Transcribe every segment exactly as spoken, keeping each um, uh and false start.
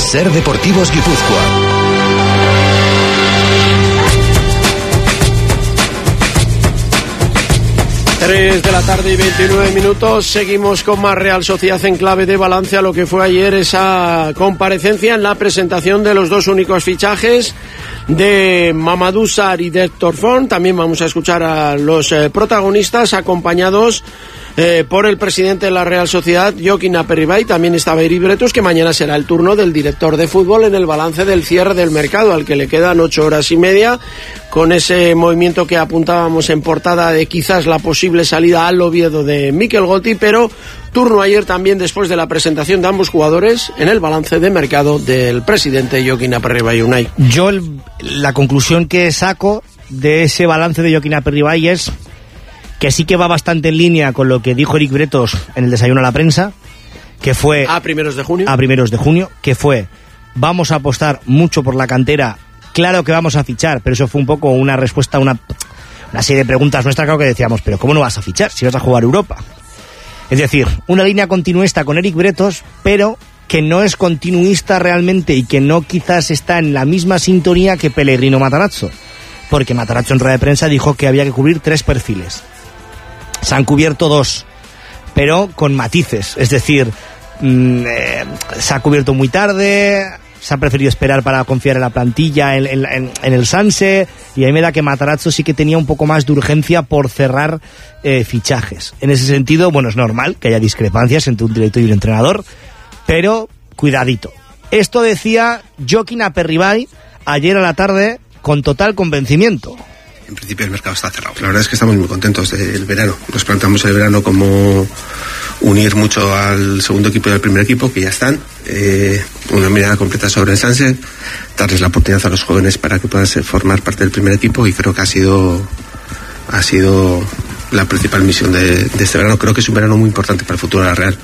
Ser Deportivos Guipúzcoa. tres de la tarde y veintinueve minutos, seguimos con más Real Sociedad en clave de balance a lo que fue ayer esa comparecencia en la presentación de los dos únicos fichajes de Mamadou Sarr y de Héctor Font. También vamos a escuchar a los eh, protagonistas acompañados eh, por el presidente de la Real Sociedad, Joaquín Aperribay. También estaba Eric Bretos, que mañana será el turno del director de fútbol en el balance del cierre del mercado, al que le quedan ocho horas y media, con ese movimiento que apuntábamos en portada de quizás la posible salida al Oviedo de Mikel Gotti, pero turno ayer también después de la presentación de ambos jugadores en el balance de mercado del presidente Joaquín Aperribay. Unai. Yo el, la conclusión que saco de ese balance de Joaquín Aperribay es que sí que va bastante en línea con lo que dijo Eric Bretos en el desayuno a la prensa, que fue a primeros de junio, a primeros de junio, que fue vamos a apostar mucho por la cantera. Claro que vamos a fichar, pero eso fue un poco una respuesta a una, una serie de preguntas nuestras, claro, que decíamos, pero ¿cómo no vas a fichar si vas a jugar Europa? Es decir, una línea continuista con Eric Bretos, pero que no es continuista realmente y que no quizás está en la misma sintonía que Pellegrino Matarazzo, porque Matarazzo en rueda de prensa dijo que había que cubrir tres perfiles. Se han cubierto dos, pero con matices, es decir, mmm, eh, se ha cubierto muy tarde, se ha preferido esperar para confiar en la plantilla, en, en, en el Sanse, y a mí me da que Matarazzo sí que tenía un poco más de urgencia por cerrar eh, fichajes. En ese sentido, bueno, es normal que haya discrepancias entre un director y un entrenador, pero cuidadito. Esto decía Joaquín Aperribay ayer a la tarde con total convencimiento. En principio el mercado está cerrado. La verdad es que estamos muy contentos del verano. Nos planteamos el verano como unir mucho al segundo equipo y al primer equipo, que ya están. Eh, una mirada completa sobre el Sanse, darles la oportunidad a los jóvenes para que puedan formar parte del primer equipo, y creo que ha sido ha sido la principal misión de, de este verano. Creo que es un verano muy importante para el futuro de la Real.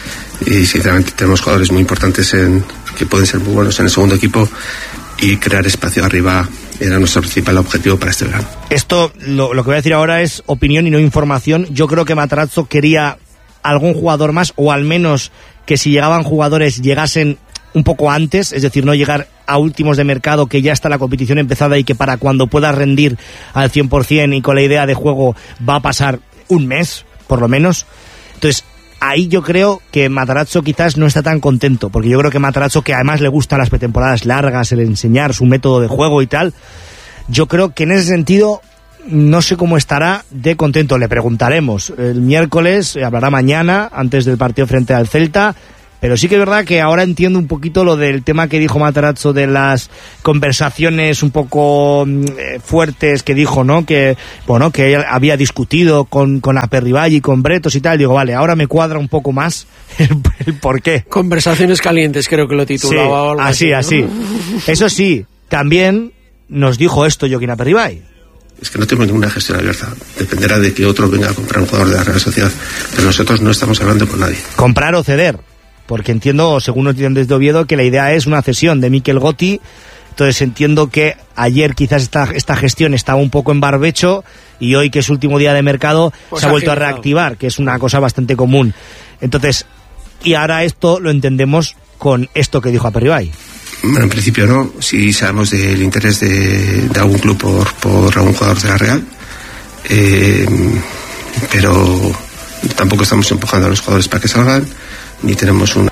Y sinceramente tenemos jugadores muy importantes en, que pueden ser muy buenos en el segundo equipo, y crear espacio arriba era nuestro principal objetivo para este verano. Esto, lo, lo que voy a decir ahora es opinión y no información. Yo creo que Matarazzo quería algún jugador más, o al menos que si llegaban jugadores llegasen un poco antes, es decir, no llegar a últimos de mercado, que ya está la competición empezada y que para cuando pueda rendir al cien por ciento y con la idea de juego va a pasar un mes, por lo menos. Entonces, ahí yo creo que Matarazzo quizás no está tan contento, porque yo creo que Matarazzo, que además le gustan las pretemporadas largas, el enseñar su método de juego y tal, yo creo que en ese sentido no sé cómo estará de contento. Le preguntaremos el miércoles, hablará mañana antes del partido frente al Celta, pero sí que es verdad que ahora entiendo un poquito lo del tema que dijo Matarazzo de las conversaciones un poco eh, fuertes que dijo, ¿no? Que bueno, que él había discutido con, con Aperribay y con Bretos y tal. Digo, vale, ahora me cuadra un poco más el, el por qué. Conversaciones calientes, creo que lo titulaba. Sí, o algo así, así, ¿no? Eso sí, también nos dijo esto Joaquín Aperribay. Es que no tenemos ninguna gestión abierta. Dependerá de que otro venga a comprar un jugador de la Real Sociedad, pero nosotros no estamos hablando con nadie. Comprar o ceder, porque entiendo, según nos dicen desde Oviedo, que la idea es una cesión de Mikel Gotti. Entonces entiendo que ayer quizás esta, esta gestión estaba un poco en barbecho, y hoy, que es último día de mercado, pues se ha vuelto a reactivar, que es una cosa bastante común. Entonces, y ahora esto lo entendemos con esto que dijo Aperribay. Bueno, en principio no. Si sabemos del interés de, de algún club por, por algún jugador de la Real, eh, pero tampoco estamos empujando a los jugadores para que salgan, ni tenemos una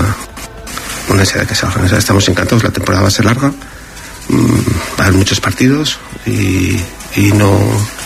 una necesidad de que salgan. O sea, estamos encantados, la temporada va a ser larga, va a haber muchos partidos, y, y no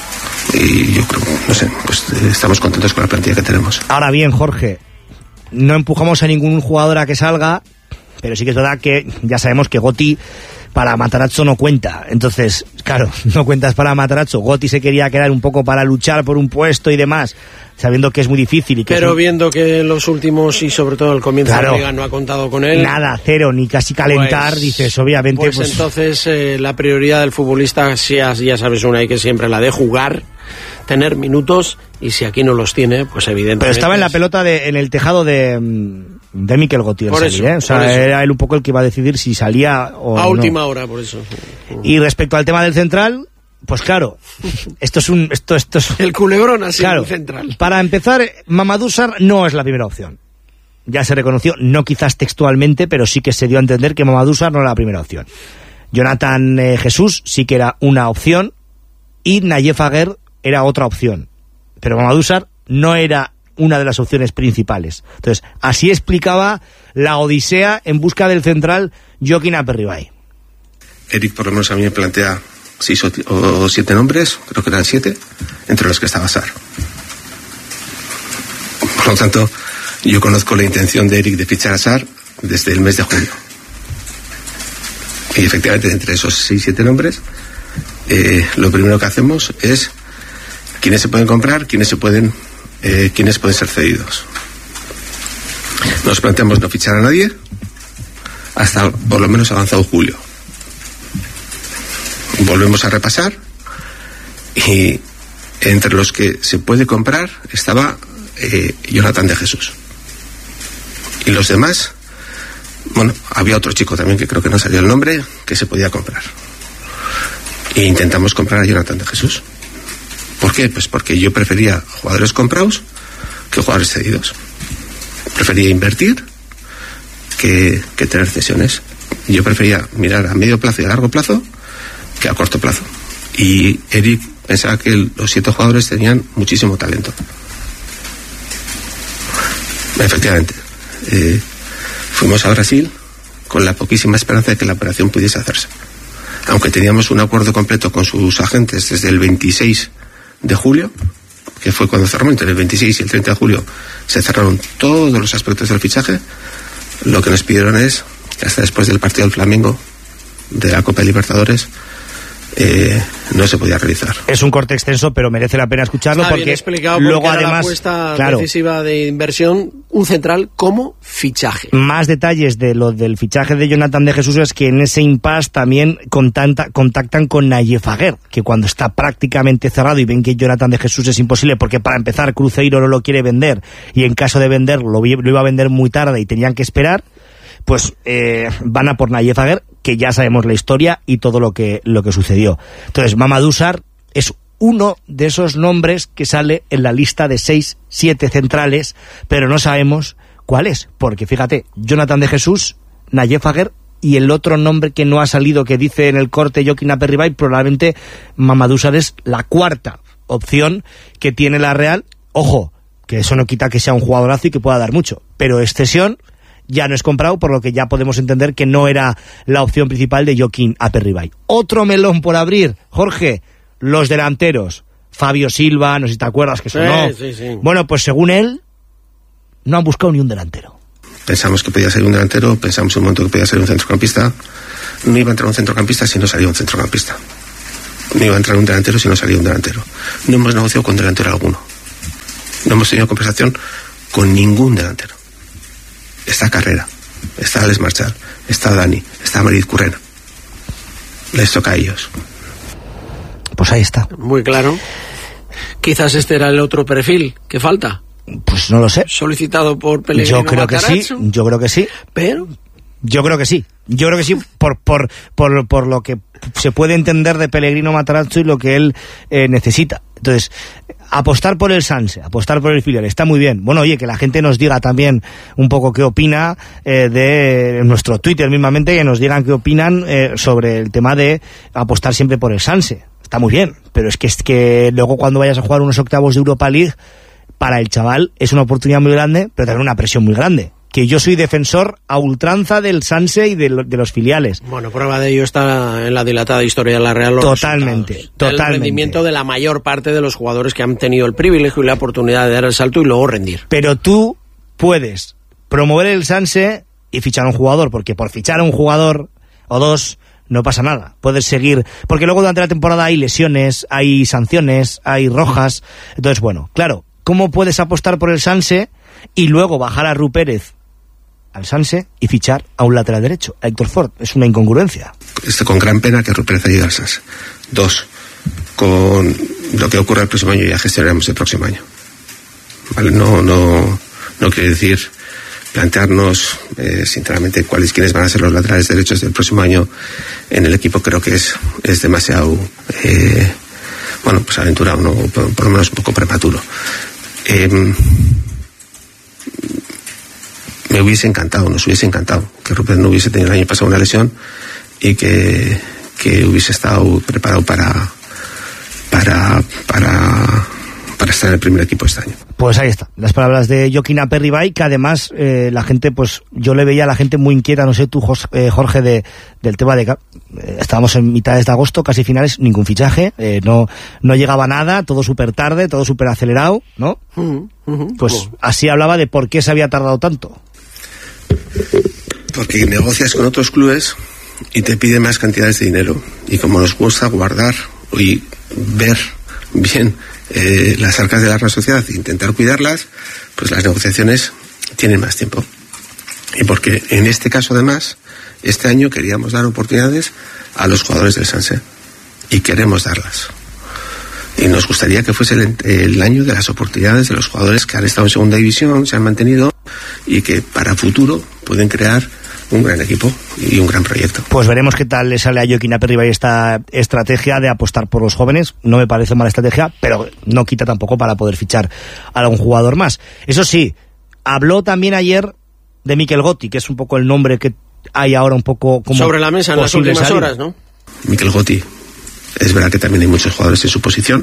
y yo creo, no sé, pues estamos contentos con la plantilla que tenemos. Ahora bien, Jorge, no empujamos a ningún jugador a que salga, pero sí que es verdad que ya sabemos que Gotti para Matarazzo no cuenta. Entonces, claro, no cuentas para Matarazzo. Gotti se quería quedar un poco para luchar por un puesto y demás, sabiendo que es muy difícil. Y que pero es un... viendo que los últimos y sobre todo el comienzo claro, de la Liga no ha contado con él. Nada, cero, ni casi calentar, pues, dices, obviamente. Pues, pues... entonces eh, la prioridad del futbolista, ya, ya sabes, una y que siempre la de jugar, tener minutos, y si aquí no los tiene, pues evidentemente. Pero estaba en la pelota, de, en el tejado de, de Mikel Gotti. Por salir, eso, ¿eh? O sea, era él un poco el que iba a decidir si salía o a no. última hora, por eso. Y respecto al tema del central, pues claro, esto es un... Esto, esto es, el culebrón así, claro, el central. Para empezar, Mamadou Sarr no es la primera opción. ya se reconoció, no quizás textualmente, pero sí que se dio a entender que Mamadou Sarr no era la primera opción. Jonathan eh, Jesús sí que era una opción y Nayef Aguer era otra opción. Pero Mamadou Sarr no era una de las opciones principales. Entonces, así explicaba la odisea en busca del central Joaquín Aperribay. Eric, por lo menos a mí me plantea seis o, o siete nombres, creo que eran siete, entre los que estaba Sarr. Por lo tanto, yo conozco la intención de Eric de fichar a Sarr desde el mes de junio. Y efectivamente, entre esos seis o siete nombres, eh, lo primero que hacemos es quiénes se pueden comprar, quiénes se pueden Eh, quienes pueden ser cedidos. Nos planteamos no fichar a nadie hasta por lo menos avanzado julio. Volvemos a repasar y entre los que se puede comprar estaba eh, Jonathan de Jesús y los demás, bueno, había otro chico también que creo que no salió el nombre, que se podía comprar e intentamos comprar a Jonathan de Jesús. ¿Por qué? Pues porque yo prefería jugadores comprados que jugadores cedidos. Prefería invertir que, que tener cesiones. Yo prefería mirar a medio plazo y a largo plazo que a corto plazo. Y Eric pensaba que el, los siete jugadores tenían muchísimo talento. Efectivamente. Eh, fuimos a Brasil con la poquísima esperanza de que la operación pudiese hacerse. Aunque teníamos un acuerdo completo con sus agentes desde el veintiséis de julio, que fue cuando cerramos, entre el veintiséis y el treinta de julio se cerraron todos los aspectos del fichaje. Lo que nos pidieron es que hasta después del partido del Flamengo de la Copa de Libertadores eh, no se podía realizar. Es un corte extenso, pero merece la pena escucharlo. Está porque bien explicado, luego porque además la apuesta claro, decisiva de inversión, un central como fichaje. Más detalles de lo del fichaje de Jonathan de Jesús es que en ese impasse también contacta, contactan con Nayef Aguer, que cuando está prácticamente cerrado y ven que Jonathan de Jesús es imposible, porque para empezar Cruzeiro no lo quiere vender y en caso de venderlo lo, lo iba a vender muy tarde y tenían que esperar, pues eh, van a por Nayef Aguer, que ya sabemos la historia y todo lo que lo que sucedió. Entonces, Mamadou Sarr es uno de esos nombres que sale en la lista de seis, siete centrales, pero no sabemos cuál es, porque fíjate, Jonathan de Jesús, Nayef Aguer y el otro nombre que no ha salido, que dice en el corte Joaquín Aperribay, probablemente Mamadou Sarr es la cuarta opción que tiene la Real. Ojo, que eso no quita que sea un jugadorazo y que pueda dar mucho, pero es cesión, ya no es comprado, por lo que ya podemos entender que no era la opción principal de Joaquín Aperribay. Otro melón por abrir, Jorge, los delanteros. Fabio Silva, no sé si te acuerdas que sonó. Sí, sí, sí. Bueno, pues según él, no han buscado ni un delantero. Pensamos que podía ser un delantero, pensamos en un momento que podía ser un centrocampista. No iba a entrar un centrocampista si no salía un centrocampista. No iba a entrar un delantero si no salía un delantero. No hemos negociado con delantero alguno. No hemos tenido conversación con ningún delantero. Está Carrera, está Alex Marchal, está Dani, está Marit Currena. Les toca a ellos. Pues ahí está. Muy claro. Quizás este era el otro perfil que falta. Pues no lo sé. Solicitado por Pellegrino Yo creo que sí, yo creo que sí. Pero Yo creo que sí. Yo creo que sí, por por por, por lo que se puede entender de Pellegrino Matarazzo y lo que él eh, necesita. Entonces, apostar por el Sanse, apostar por el filial, está muy bien. Bueno, oye, que la gente nos diga también un poco qué opina eh, de nuestro Twitter mismamente, que nos digan qué opinan eh, sobre el tema de apostar siempre por el Sanse. Está muy bien, pero es que, es que luego cuando vayas a jugar unos octavos de Europa League, para el chaval es una oportunidad muy grande, pero también una presión muy grande. Que yo soy defensor a ultranza del Sanse y de, lo, de los filiales. Bueno, prueba de ello está en la dilatada historia de la Real. Los totalmente, totalmente. El rendimiento de la mayor parte de los jugadores que han tenido el privilegio y la oportunidad de dar el salto y luego rendir. Pero tú puedes promover el Sanse y fichar a un jugador, porque por fichar a un jugador o dos no pasa nada. Puedes seguir, porque luego durante la temporada hay lesiones, hay sanciones, hay rojas. Entonces, bueno, claro, ¿cómo puedes apostar por el Sanse y luego bajar a Ru Pérez al Sanse y fichar a un lateral derecho, a Héctor Ford? Es una incongruencia. Esto con gran pena que Ru Pérez haya ido al Sanse. Dos, con lo que ocurra el próximo año ya gestionaremos el próximo año. Vale, no, no, no quiere decir plantearnos eh, sinceramente cuáles quiénes van a ser los laterales derechos del próximo año en el equipo. Creo que es, es demasiado eh, bueno, pues aventurado, ¿no? por, por lo menos un poco prematuro. Eh, me hubiese encantado, nos hubiese encantado que Rupert no hubiese tenido el año pasado una lesión y que, que hubiese estado preparado para, para, para, para estar en el primer equipo este año. Pues ahí está, las palabras de Joaquín Aperribay, que además eh, la gente, pues yo le veía a la gente muy inquieta, no sé tú, Jorge, de, del tema de que eh, estábamos en mitades de agosto, casi finales, ningún fichaje, eh, no, no llegaba nada, todo súper tarde, todo súper acelerado, ¿no? Uh-huh, uh-huh. Pues uh-huh. Así hablaba de por qué se había tardado tanto. Porque negocias con otros clubes y te piden más cantidades de dinero, y como nos gusta guardar y ver bien eh, las arcas de la Real Sociedad e intentar cuidarlas, pues las negociaciones tienen más tiempo. Y porque en este caso además, este año queríamos dar oportunidades a los jugadores del Sanse, y queremos darlas. Y nos gustaría que fuese el, el año de las oportunidades de los jugadores que han estado en segunda división, se han mantenido, y que para futuro pueden crear un gran equipo y un gran proyecto. Pues veremos qué tal le sale a Joaquín Aperribay esta estrategia de apostar por los jóvenes. No me parece mala estrategia, pero no quita tampoco para poder fichar a algún jugador más. Eso sí, habló también ayer de Mikel Gotti, que es un poco el nombre que hay ahora un poco como sobre la mesa en las últimas salir. horas, ¿no? Mikel Gotti, es verdad que también hay muchos jugadores en su posición.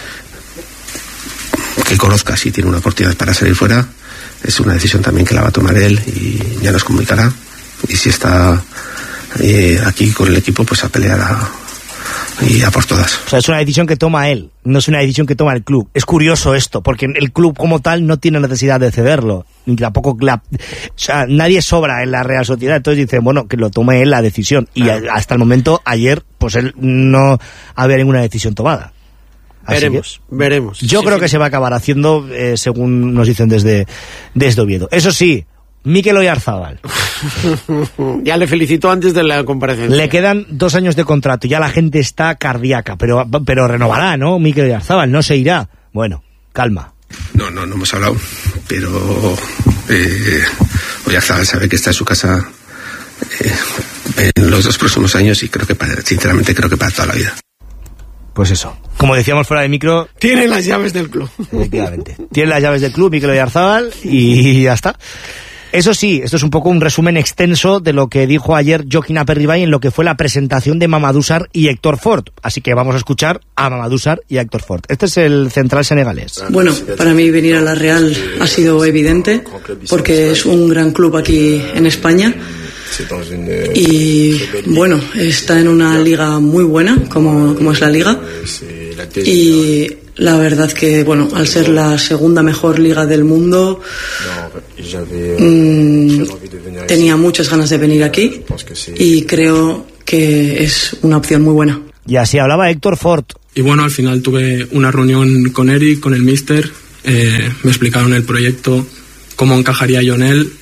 Que conozca si tiene una oportunidad para salir fuera, es una decisión también que la va a tomar él y ya nos comunicará. Y si está eh, aquí con el equipo, pues a pelear a, y a por todas. O sea, es una decisión que toma él, no es una decisión que toma el club. Es curioso esto, porque el club como tal no tiene necesidad de cederlo, ni tampoco la, o sea, nadie sobra en la Real Sociedad. Entonces dicen, bueno, que lo tome él la decisión. Y a, hasta el momento, ayer, pues él no había ninguna decisión tomada. Así veremos, que, veremos. Yo sí, creo sí. que se va a acabar haciendo, eh, según nos dicen desde, desde Oviedo. Eso sí, Mikel Oyarzábal. Ya le felicitó antes de la comparecencia. Le quedan dos años de contrato, ya la gente está cardíaca, pero, pero renovará, ¿no? Mikel Oyarzábal no se irá. Bueno, calma. No, no, no hemos hablado, pero eh, Oyarzábal sabe que está en su casa eh, en los dos próximos años y creo que, para, sinceramente, creo que para toda la vida. Pues eso, como decíamos fuera de micro, tiene las llaves del club. Efectivamente, tiene las llaves del club Mikel Oyarzábal y ya está. Eso sí, esto es un poco un resumen extenso de lo que dijo ayer Joaquín Aperribay en lo que fue la presentación de Mamadou Sarr y Héctor Ford. Así que vamos a escuchar a Mamadou Sarr y a Héctor Ford. Este es el central senegalés. Bueno, para mí venir a la Real ha sido evidente porque es un gran club aquí en España. Y bueno, está en una liga muy buena como, como es la liga, y la verdad que bueno, al ser la segunda mejor liga del mundo, mmm, tenía muchas ganas de venir aquí y creo que es una opción muy buena. Y así hablaba Héctor Ford. Y bueno, al final tuve una reunión con Eric, con el míster, eh, me explicaron el proyecto, cómo encajaría yo en él,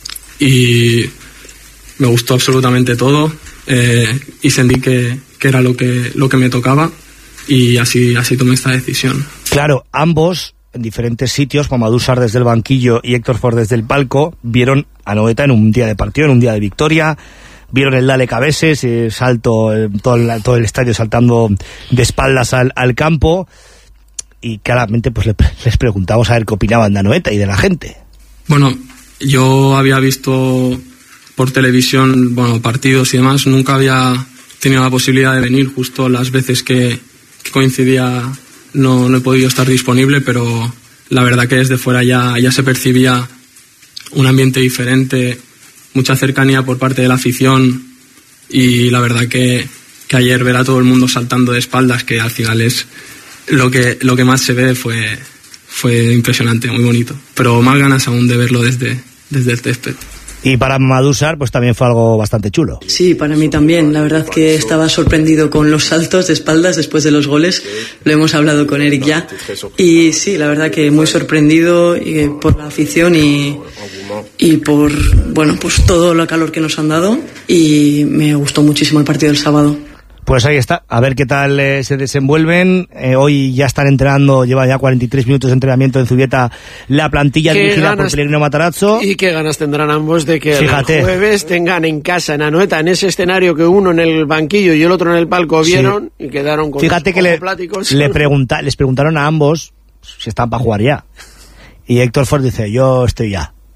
y me gustó absolutamente todo, eh, y sentí que, que era lo que, lo que me tocaba, y así, así tomé esta decisión. Claro, ambos en diferentes sitios, Mamadou Sarr desde el banquillo y Héctor Ford desde el palco, vieron a Noeta en un día de partido, en un día de victoria, vieron el Dale Cabeses, eh, salto, eh, todo, el, todo el estadio saltando de espaldas al, al campo, y claramente pues le, les preguntamos a ver qué opinaban de Noeta y de la gente. Bueno, yo había visto por televisión, bueno, partidos y demás, nunca había tenido la posibilidad de venir, justo las veces que, que coincidía no, no he podido estar disponible, pero la verdad que desde fuera ya, ya se percibía un ambiente diferente, mucha cercanía por parte de la afición, y la verdad que, que ayer ver a todo el mundo saltando de espaldas, que al final es lo que, lo que más se ve, fue, fue impresionante, muy bonito, pero más ganas aún de verlo desde, desde el césped. Y para Mamadou Sarr, pues también fue algo bastante chulo. Sí, para mí también. La verdad que estaba sorprendido con los saltos de espaldas después de los goles. Lo hemos hablado con Eric ya. Y sí, la verdad que muy sorprendido por la afición y, y por, bueno, pues todo el calor que nos han dado. Y me gustó muchísimo el partido del sábado. Pues ahí está, a ver qué tal eh, se desenvuelven. Eh, hoy ya están entrenando, lleva ya cuarenta y tres minutos de entrenamiento en Zubieta la plantilla dirigida ganas, por Pellegrino Matarazzo. Y qué ganas tendrán ambos de que Fíjate. el jueves tengan en casa en Anoeta, en ese escenario que uno en el banquillo y el otro en el palco vieron, sí. Y quedaron con Fíjate que le, le pregunta, les preguntaron a ambos si estaban para jugar ya. Y Héctor Ford dice, yo estoy ya.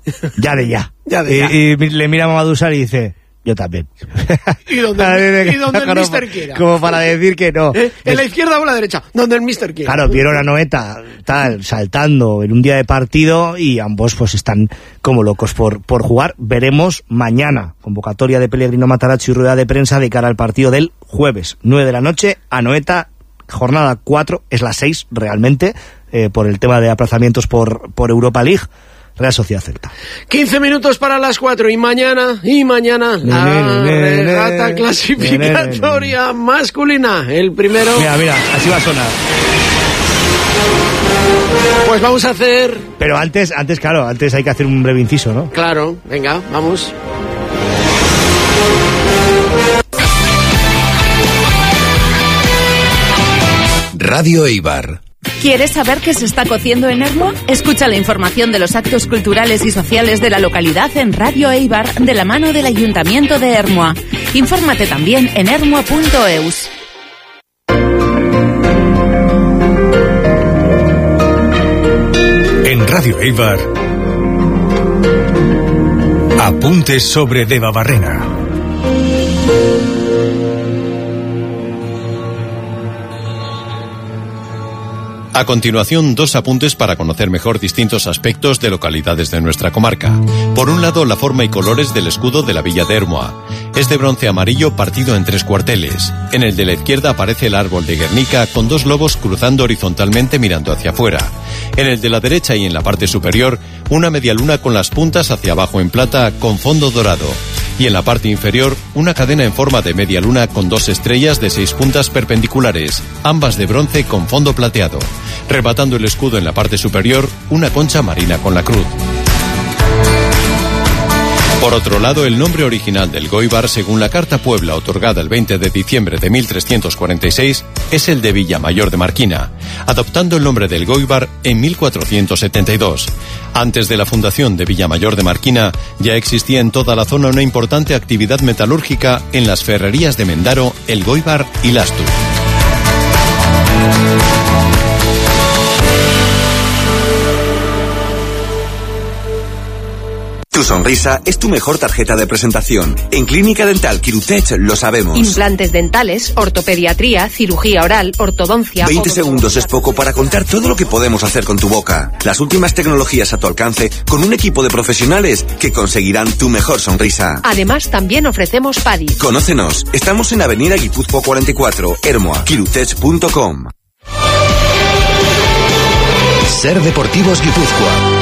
Ya de ya. Ya de y, ya. y le mira a Mamadou Sarr y dice, yo también. Y donde, y donde el mister quiera. Como para decir que no. ¿Eh? ¿En la izquierda o en la derecha? Donde el mister quiera. Claro, vieron a Noeta tal, saltando en un día de partido y ambos pues están como locos por, por jugar. Veremos mañana, convocatoria de Pellegrino Matarazzo y rueda de prensa de cara al partido del jueves, nueve de la noche, a Noeta, jornada cuatro, es la seis realmente, eh, por el tema de aplazamientos por, por Europa League. Real Sociedad Celta. quince minutos para las cuatro y mañana, y mañana la regata clasificatoria masculina. El primero... Mira, mira, así va a sonar. Pues vamos a hacer... Pero antes, antes claro, antes hay que hacer un breve inciso, ¿no? Claro, venga, vamos. Radio Eibar. ¿Quieres saber qué se está cociendo en Ermua? Escucha la información de los actos culturales y sociales de la localidad en Radio Eibar de la mano del Ayuntamiento de Ermua. Infórmate también en ermua punto eus. En Radio Eibar, apuntes sobre Debabarrena. A continuación, dos apuntes para conocer mejor distintos aspectos de localidades de nuestra comarca. Por un lado, la forma y colores del escudo de la villa de Ermua. Es de bronce amarillo partido en tres cuarteles. En el de la izquierda aparece el árbol de Guernica con dos lobos cruzando horizontalmente mirando hacia afuera. En el de la derecha y en la parte superior, una media luna con las puntas hacia abajo en plata con fondo dorado. Y en la parte inferior, una cadena en forma de media luna con dos estrellas de seis puntas perpendiculares, ambas de bronce con fondo plateado. Rematando el escudo en la parte superior, una concha marina con la cruz. Por otro lado, el nombre original del Goibar, según la Carta Puebla otorgada el veinte de diciembre de mil trescientos cuarenta y seis, es el de Villamayor de Marquina, adoptando el nombre del Goibar en mil cuatrocientos setenta y dos. Antes de la fundación de Villamayor de Marquina, ya existía en toda la zona una importante actividad metalúrgica en las ferrerías de Mendaro, El Goibar y Lastu. Tu sonrisa es tu mejor tarjeta de presentación. En Clínica Dental Quirutech lo sabemos. Implantes dentales, ortopediatría, cirugía oral, ortodoncia... veinte segundos es poco para contar todo lo que podemos hacer con tu boca. Las últimas tecnologías a tu alcance con un equipo de profesionales que conseguirán tu mejor sonrisa. Además, también ofrecemos P A D I. Conócenos. Estamos en Avenida Guipúzcoa cuarenta y cuatro, Ermua, quirutech punto com. Ser Deportivos Guipúzcoa.